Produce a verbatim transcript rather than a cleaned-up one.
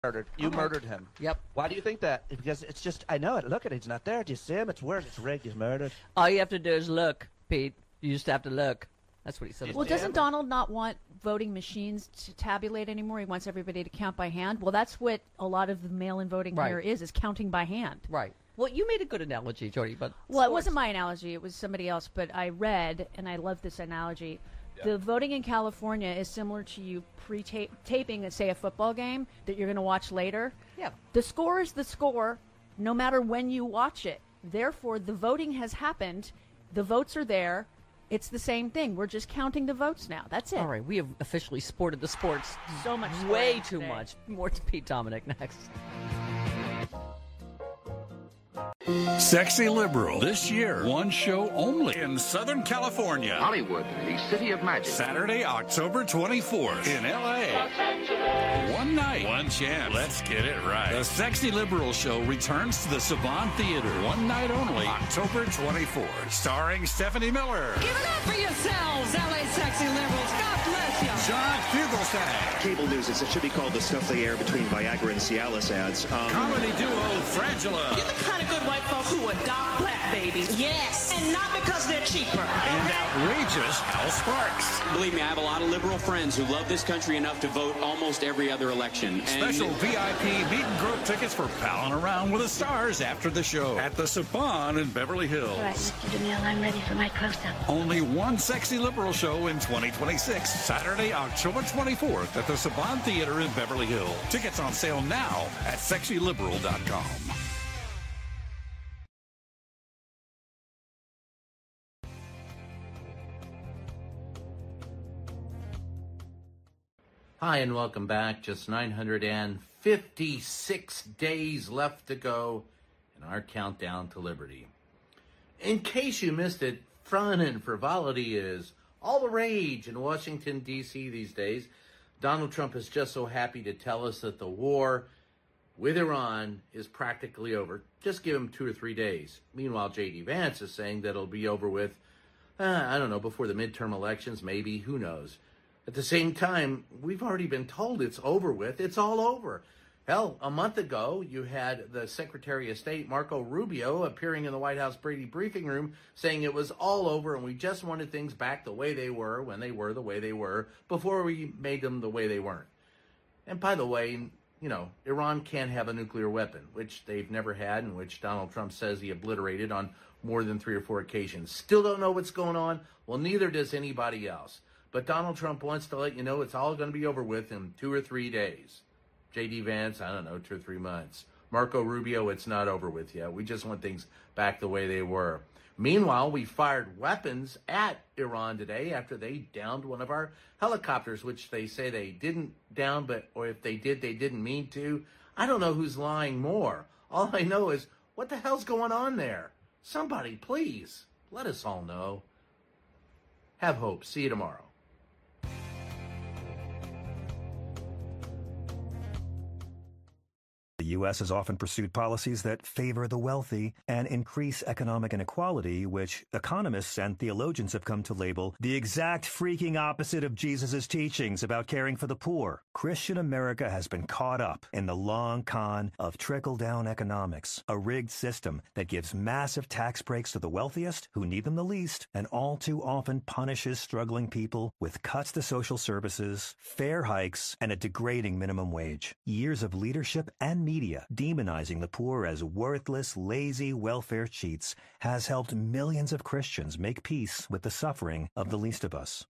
murdered. You Okay. murdered him. Yep. Why do you think that? Because it's just, I know it. Look at it. He's not there. Do you see him? It's weird. It's rigged. He's murdered. All you have to do is look, Pete. You just have to look. That's what he said. Well, Yeah. doesn't Donald not want voting machines to tabulate anymore? He wants everybody to count by hand. Well, that's what a lot of the mail-in voting Right. here is, is counting by hand. Right. Well, you made a good analogy, Jody, but Well, it sports- wasn't my analogy. It was somebody else, but I read, and I love this analogy. The voting in California is similar to you pre-taping, say, a football game that you're going to watch later. Yeah. The score is the score, no matter when you watch it. Therefore, the voting has happened. The votes are there. It's the same thing. We're just counting the votes now. That's it. All right, we have officially sported the sports So much way sporting too today. much. More to Pete Dominic next. Sexy Liberal. This year, one show only in Southern California. Hollywood, the city of magic. Saturday, October twenty-fourth in L A. One night, one chance. Let's get it right. The Sexy Liberal Show returns to the Saban Theater. One night only, October twenty-fourth. Starring Stephanie Miller, Give it up for yourselves, L A Sexy Liberals. God bless you. John Fugelsang, Cable news, it should be called the stuff they air between Viagra and Cialis ads. Um, comedy duo Frangela, You're the kind of good white folks who adopt black babies. Yes. And not because they're cheaper. and outrageous Al Sparks. Believe me, I have a lot of liberal friends who love this country enough to vote almost every other election. And Special V I P meet and grope tickets for palling around with the stars after the show at the Saban in Beverly Hills. All right, Mister DeMille, I'm ready for my close-up. Only one Sexy Liberal show in twenty twenty-six, Saturday, October twenty-fourth at the Saban Theater in Beverly Hills. Tickets on sale now at sexy liberal dot com. Hi, and welcome back. Just nine hundred fifty-six days left to go in our countdown to liberty. In case you missed it, fun and frivolity is all the rage in Washington, D C these days. Donald Trump is just so happy to tell us that the war with Iran is practically over. Just give him two or three days. Meanwhile, J D Vance is saying that it'll be over with, uh, I don't know, before the midterm elections, maybe, who knows. At the same time, we've already been told it's over with. It's all over. Hell, a month ago, you had the Secretary of State, Marco Rubio, appearing in the White House Brady briefing room saying it was all over and we just wanted things back the way they were when they were the way they were before we made them the way they weren't. And by the way, you know, Iran can't have a nuclear weapon, which they've never had and which Donald Trump says he obliterated on more than three or four occasions. Still don't know what's going on? Well, neither does anybody else. But Donald Trump wants to let you know it's all going to be over with in two or three days. J D Vance, I don't know, two or three months. Marco Rubio, it's not over with yet. We just want things back the way they were. Meanwhile, we fired weapons at Iran today after they downed one of our helicopters, which they say they didn't down, but or if they did, they didn't mean to. I don't know who's lying more. All I know is, what the hell's going on there? Somebody, please, let us all know. Have hope. See you tomorrow. The U S has often pursued policies that favor the wealthy and increase economic inequality, which economists and theologians have come to label the exact freaking opposite of Jesus' teachings about caring for the poor. Christian America has been caught up in the long con of trickle-down economics, a rigged system that gives massive tax breaks to the wealthiest who need them the least, and all too often punishes struggling people with cuts to social services, fare hikes, and a degrading minimum wage. Years of leadership and media demonizing the poor as worthless, lazy welfare cheats has helped millions of Christians make peace with the suffering of the least of us.